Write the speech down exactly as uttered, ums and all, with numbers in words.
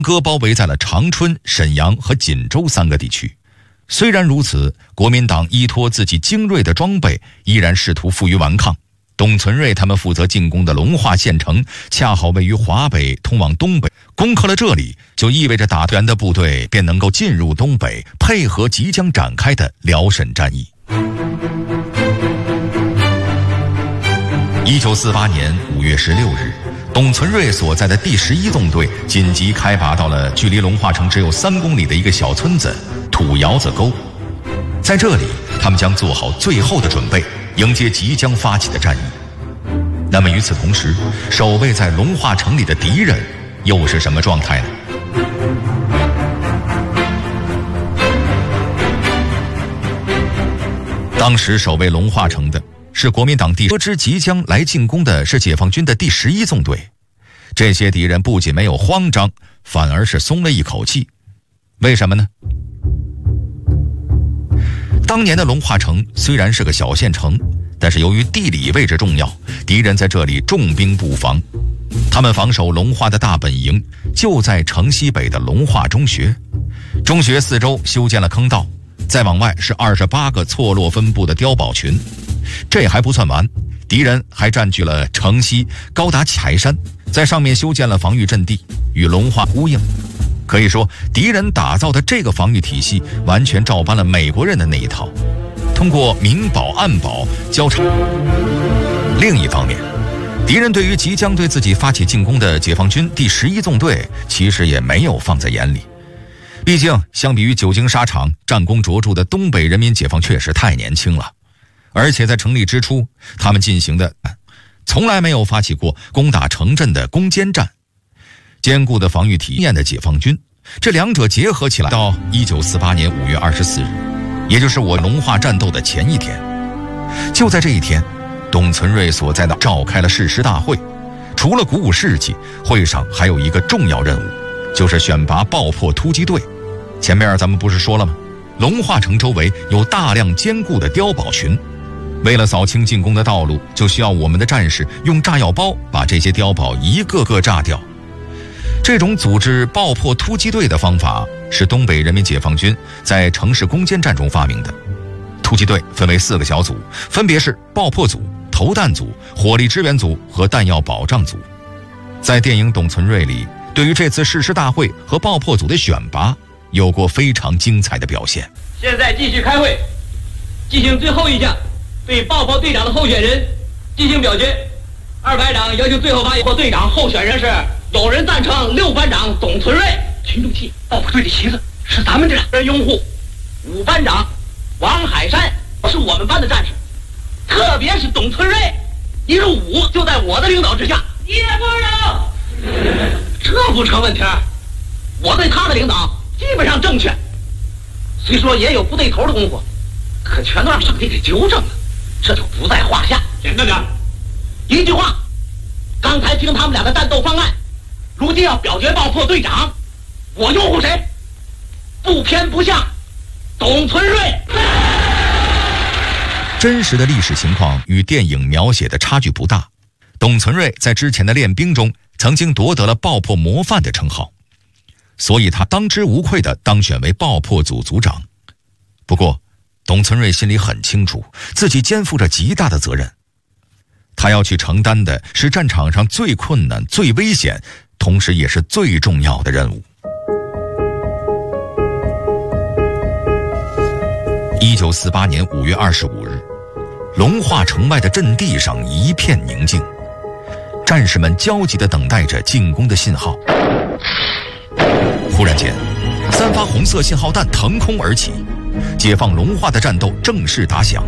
哥包围在了长春、沈阳和锦州三个地区。虽然如此，国民党依托自己精锐的装备，依然试图负隅顽抗。董存瑞他们负责进攻的龙化县城，恰好位于华北通往东北，攻克了这里，就意味着打团的部队便能够进入东北，配合即将展开的辽沈战役。一九四八年五月十六日，董存瑞所在的第十一纵队紧急开拔到了距离龙化城只有三公里的一个小村子土窑子沟。在这里，他们将做好最后的准备，迎接即将发起的战役。那么与此同时，守卫在龙化城里的敌人又是什么状态呢？当时守卫龙化城的是国民党第得知即将来进攻的是解放军的第十一纵队。这些敌人不仅没有慌张，反而是松了一口气。为什么呢？当年的龙化城虽然是个小县城，但是由于地理位置重要，敌人在这里重兵布防。他们防守龙化的大本营就在城西北的龙化中学，中学四周修建了坑道，再往外是二十八个错落分布的碉堡群。这还不算完，敌人还占据了城西高达柴山，在上面修建了防御阵地，与龙化呼应。可以说，敌人打造的这个防御体系完全照搬了美国人的那一套，通过明保暗保交叉。另一方面，敌人对于即将对自己发起进攻的解放军第十一纵队其实也没有放在眼里。毕竟相比于久经沙场战功卓著的东北人民解放确实太年轻了，而且在成立之初，他们进行的从来没有发起过攻打城镇的攻坚战。坚固的防御体验的解放军，这两者结合起来，到一九四八年五月二十四日，也就是我龙化战斗的前一天。就在这一天，董存瑞所在的召开了誓师大会。除了鼓舞士气，会上还有一个重要任务，就是选拔爆破突击队。前面咱们不是说了吗？龙化城周围有大量坚固的碉堡群，为了扫清进攻的道路，就需要我们的战士用炸药包把这些碉堡一个个炸掉。这种组织爆破突击队的方法是东北人民解放军在城市攻坚战中发明的。突击队分为四个小组，分别是爆破组、投弹组、火力支援组和弹药保障组。在电影《董存瑞》里，对于这次誓师大会和爆破组的选拔有过非常精彩的表现。 现在继续开会，进行最后一项，对爆破队长的候选人进行表决。二排长要求最后发言。爆破队长候选人是有人赞成六班长董存瑞。群众气，爆破队的旗子是咱们这人拥护。五班长王海山是我们班的战士，特别是董存瑞，一入伍就在我的领导之下。叶班长，这不成问题，我对他的领导基本上正确。虽说也有不对头的功夫，可全都让上帝给纠正了，这就不在话下。简单点，一句话，刚才听他们俩的战斗方案，如今要表决爆破队长，我拥护谁？不偏不向，董存瑞。 真实的历史情况与电影描写的差距不大。董存瑞在之前的练兵中曾经夺得了爆破模范的称号，所以他当之无愧地当选为爆破组组长。不过董存瑞心里很清楚，自己肩负着极大的责任，他要去承担的是战场上最困难、最危险，同时也是最重要的任务。一九四八年五月二十五日，龙化城外的阵地上一片宁静，战士们焦急地等待着进攻的信号。忽然间，三发红色信号弹腾空而起，解放龙化的战斗正式打响。